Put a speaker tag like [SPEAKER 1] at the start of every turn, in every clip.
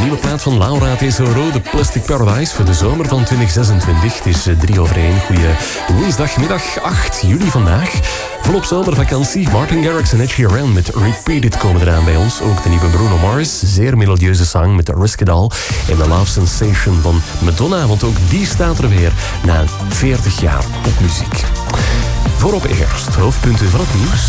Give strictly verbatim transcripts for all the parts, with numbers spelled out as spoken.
[SPEAKER 1] nieuwe plaat van Laura. Het is Rode Plastic Paradise voor de zomer van twintig zesentwintig. Het is drie over één. Goeie woensdagmiddag, acht juli vandaag. Volop zomervakantie. Martin Garrix en Ed Sheeran met Repeat It komen eraan bij ons. Ook de nieuwe Bruno Mars. Zeer melodieuze zang met Risk It All. En The Love Sensation van Madonna. Want ook die staat er weer na veertig jaar popmuziek. Voorop eerst hoofdpunten van het nieuws.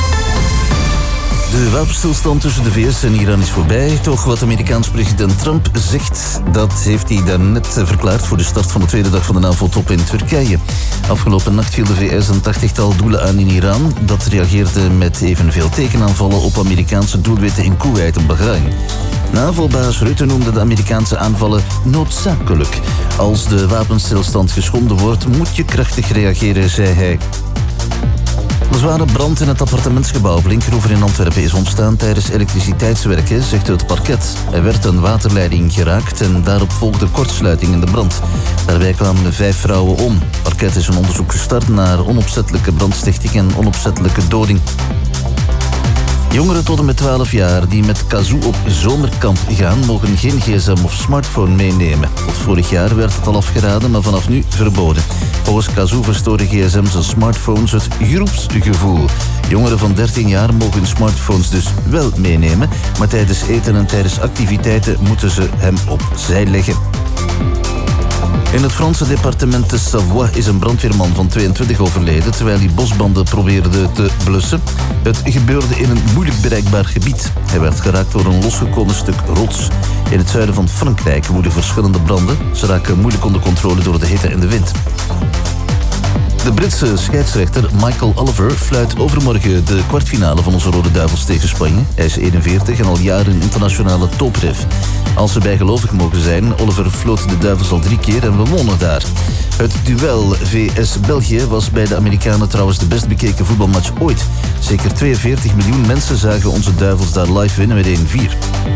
[SPEAKER 2] De wapenstilstand tussen de V S en Iran is voorbij. Toch wat Amerikaans president Trump zegt, dat heeft hij daarnet verklaard voor de start van de tweede dag van de NAVO-top in Turkije. Afgelopen nacht viel de V S een tachtigtal doelen aan in Iran. Dat reageerde met evenveel tegenaanvallen op Amerikaanse doelwitten in Koeweit en Bahrein. NAVO-baas Rutte noemde de Amerikaanse aanvallen noodzakelijk. Als de wapenstilstand geschonden wordt, moet je krachtig reageren, zei hij. Een zware brand in het appartementsgebouw Blinkeroever in Antwerpen is ontstaan tijdens elektriciteitswerken, zegt het parket. Er werd een waterleiding geraakt en daarop volgde kortsluiting in de brand. Daarbij kwamen vijf vrouwen om. Het parket is een onderzoek gestart naar onopzettelijke brandstichting en onopzettelijke doding. Jongeren tot en met twaalf jaar die met Kazoo op zomerkamp gaan, mogen geen gsm of smartphone meenemen. Tot vorig jaar werd het al afgeraden, maar vanaf nu verboden. Volgens Kazoo verstoren gsm's en smartphones het groepsgevoel. Jongeren van dertien jaar mogen smartphones dus wel meenemen, maar tijdens eten en tijdens activiteiten moeten ze hem opzij leggen. In het Franse departement de Savoie is een brandweerman van tweeëntwintig overleden terwijl hij bosbanden probeerde te blussen. Het gebeurde in een moeilijk bereikbaar gebied. Hij werd geraakt door een losgekomen stuk rots. In het zuiden van Frankrijk woeden verschillende branden. Ze raken moeilijk onder controle door de hitte en de wind. De Britse scheidsrechter Michael Oliver fluit overmorgen de kwartfinale van onze Rode Duivels tegen Spanje. Hij is eenenveertig en al jaren internationale topref. Als we bijgelovig mogen zijn, Oliver floot de Duivels al drie keer en we wonnen daar. Het duel V S-België was bij de Amerikanen trouwens de best bekeken voetbalmatch ooit. Zeker tweeënveertig miljoen mensen zagen onze Duivels daar live winnen met één vier.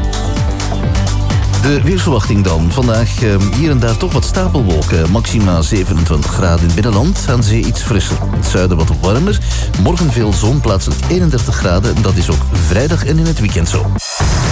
[SPEAKER 2] De weersverwachting dan. Vandaag eh, hier en daar toch wat stapelwolken. Maxima zevenentwintig graden in het binnenland. Aan zee iets frisser. In het zuiden wat warmer. Morgen veel zon, plaatselijk eenendertig graden. Dat is ook vrijdag en in het weekend zo.